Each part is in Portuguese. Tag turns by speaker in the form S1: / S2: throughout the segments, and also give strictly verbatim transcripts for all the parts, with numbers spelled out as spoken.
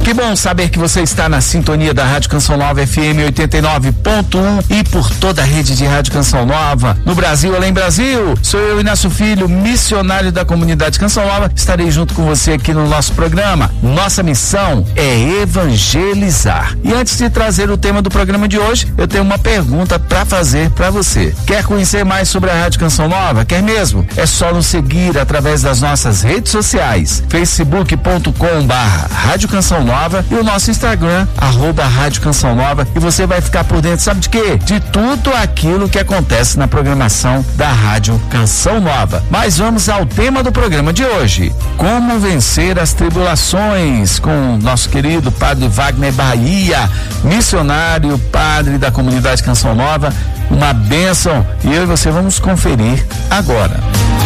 S1: Que bom saber que você está na sintonia da Rádio Canção Nova F M oitenta e nove ponto um e por toda a rede de Rádio Canção Nova. No Brasil, além Brasil, sou eu, Inácio Filho, missionário da comunidade Canção Nova. Estarei junto com você aqui no nosso programa. Nossa missão é evangelizar. E antes de trazer o tema do programa de hoje, eu tenho uma pergunta para fazer para você. Quer conhecer mais sobre a Rádio Canção Nova? Quer mesmo? É só nos seguir através das nossas redes sociais, facebook ponto com barra Rádio Canção Nova e o nosso Instagram, arroba Rádio Canção Nova, e você vai ficar por dentro, sabe de quê? De tudo aquilo que acontece na programação da Rádio Canção Nova. Mas vamos ao tema do programa de hoje: como vencer as tribulações, com o nosso querido Padre Wagner Bahia, missionário, padre da comunidade Canção Nova. Uma bênção, e eu e você vamos conferir agora.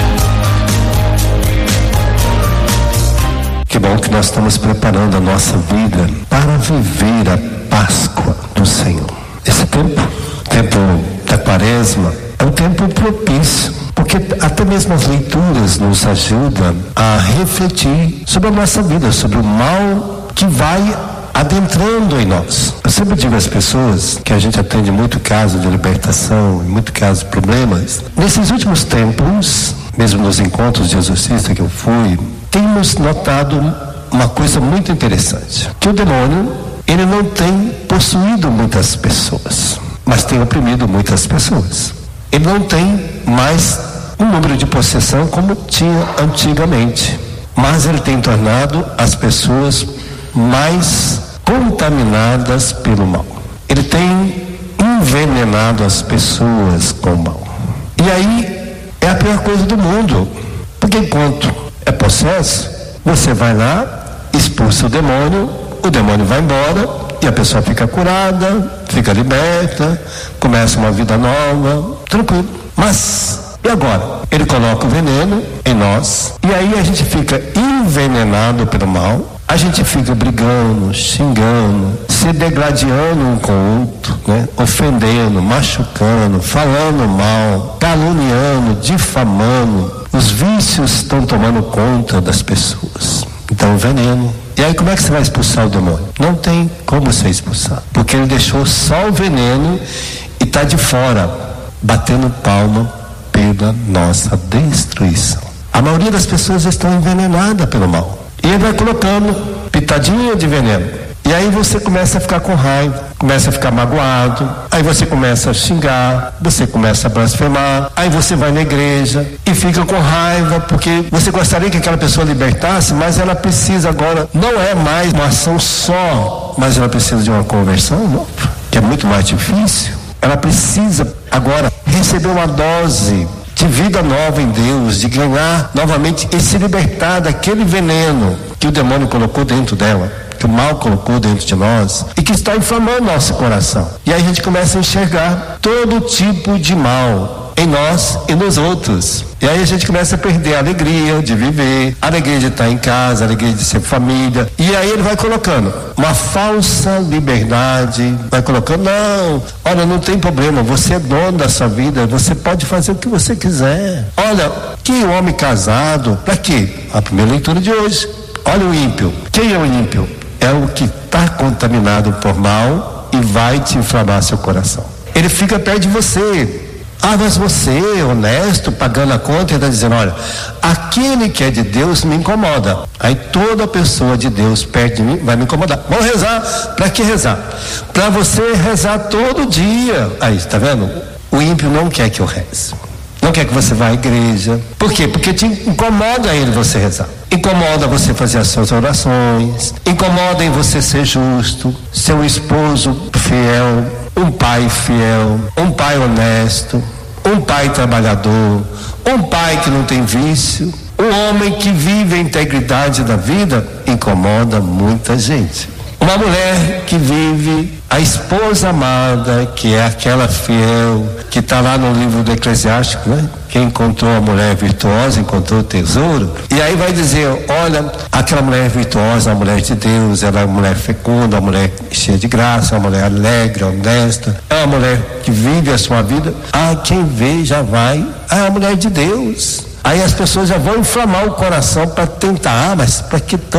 S2: Que bom que nós estamos preparando a nossa vida para viver a Páscoa do Senhor. Esse tempo, tempo da Quaresma, é um tempo propício, porque até mesmo as leituras nos ajudam a refletir sobre a nossa vida, sobre o mal que vai adentrando em nós. Eu sempre digo às pessoas que a gente atende muito caso de libertação, muito caso de problemas. Nesses últimos tempos, mesmo nos encontros de exorcista que eu fui, temos notado uma coisa muito interessante, que o demônio, ele não tem possuído muitas pessoas, mas tem oprimido muitas pessoas. Ele não tem mais um número de possessão como tinha antigamente, mas ele tem tornado as pessoas mais contaminadas pelo mal. Ele tem envenenado as pessoas com o mal. E aí é a pior coisa do mundo, porque enquanto é possesso, você vai lá, expulsa o demônio, o demônio vai embora e a pessoa fica curada, fica liberta, começa uma vida nova, tranquilo. Mas e agora? Ele coloca o veneno em nós e aí a gente fica envenenado pelo mal, a gente fica brigando, xingando, se degladiando um com o outro, né? Ofendendo, machucando, falando mal, caluniando, difamando. Os vícios estão tomando conta das pessoas. Então, o veneno. E aí, como é que você vai expulsar o demônio? Não tem como você expulsar, porque ele deixou só o veneno e está de fora, batendo palma pela nossa destruição. A maioria das pessoas estão envenenadas pelo mal. E ele vai colocando pitadinha de veneno. E aí você começa a ficar com raiva, começa a ficar magoado, aí você começa a xingar, você começa a blasfemar, aí você vai na igreja e fica com raiva, porque você gostaria que aquela pessoa libertasse, mas ela precisa agora, não é mais uma ação só, mas ela precisa de uma conversão, não? Que é muito mais difícil. Ela precisa agora receber uma dose de vida nova em Deus, de ganhar novamente e se libertar daquele veneno que o demônio colocou dentro dela, que o mal colocou dentro de nós e que está inflamando nosso coração. E aí a gente começa a enxergar todo tipo de mal em nós e nos outros. E aí a gente começa a perder a alegria de viver, a alegria de estar em casa, a alegria de ser família. E aí ele vai colocando uma falsa liberdade, vai colocando, não, olha, não tem problema, você é dono da sua vida, você pode fazer o que você quiser. Olha, que homem casado, para quê? A primeira leitura de hoje. Olha o ímpio. Quem é o ímpio? É o que está contaminado por mal e vai te inflamar seu coração. Ele fica perto de você. Ah, mas você, honesto, pagando a conta, ele está dizendo, olha, aquele que é de Deus me incomoda. Aí toda pessoa de Deus perto de mim vai me incomodar. Vamos rezar. Para que rezar? Para você rezar todo dia. Aí, está vendo? O ímpio não quer que eu reze. Não quer que você vá à igreja. Por quê? Porque te incomoda ele você rezar. Incomoda você fazer as suas orações. Incomoda em você ser justo. Ser um esposo fiel. Um pai fiel. Um pai honesto. Um pai trabalhador. Um pai que não tem vício. Um homem que vive a integridade da vida. Incomoda muita gente. Uma mulher que vive a esposa amada, que é aquela fiel, que está lá no livro do Eclesiástico, né? Quem encontrou a mulher virtuosa, encontrou o tesouro. E aí vai dizer, olha, aquela mulher virtuosa, a mulher de Deus, ela é uma mulher fecunda, uma mulher cheia de graça, uma mulher alegre, honesta, é uma mulher que vive a sua vida. Ah, quem vê já vai, ah, é a mulher de Deus. Aí as pessoas já vão inflamar o coração para tentar, ah, mas para que tanto?